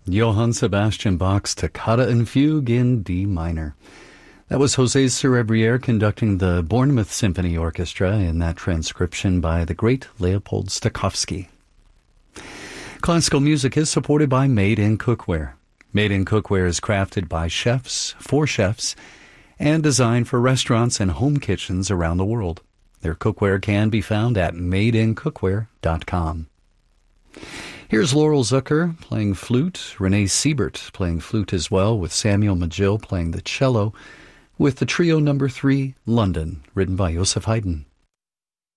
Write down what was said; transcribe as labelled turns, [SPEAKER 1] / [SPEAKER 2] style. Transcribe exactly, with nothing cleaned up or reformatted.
[SPEAKER 1] Johann Sebastian Bach's Toccata and Fugue in D minor. That was José Cerebriere conducting the Bournemouth Symphony Orchestra in that transcription by the great Leopold Stokowski. Classical music is supported by Made in Cookware. Made in Cookware is crafted by chefs, for chefs, and designed for restaurants and home kitchens around the world. Their cookware can be found at made in cookware dot com. Here's Laurel Zucker playing flute, Renee Siebert playing flute as well, with Samuel Magill playing the cello, with the trio number three, London, written by Joseph Haydn.